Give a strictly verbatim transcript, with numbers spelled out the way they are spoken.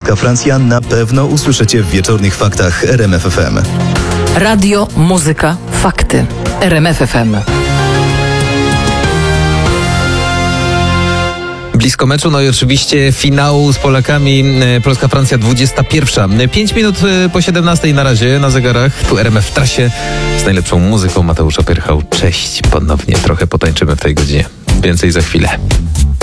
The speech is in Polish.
Polska-Francja na pewno usłyszycie w wieczornych faktach R M F F M. Radio, muzyka, fakty. R M F F M. Blisko meczu, no i oczywiście finału z Polakami. Polska-Francja dwudziesta pierwsza. Pięć minut po siedemnastej na razie na zegarach. Tu R M F w trasie z najlepszą muzyką. Mateusz Opierchał. Cześć ponownie. Trochę potańczymy w tej godzinie. Więcej za chwilę.